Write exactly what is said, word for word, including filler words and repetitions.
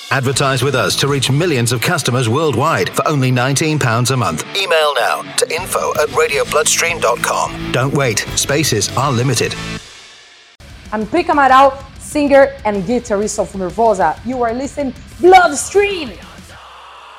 Advertise with us to reach millions of customers worldwide for only nineteen pounds a month. Email now to info at radio bloodstream dot com. Don't wait. Spaces are limited. I'm Pic Amaral, singer and guitarist of Nervosa. You are listening Bloodstream!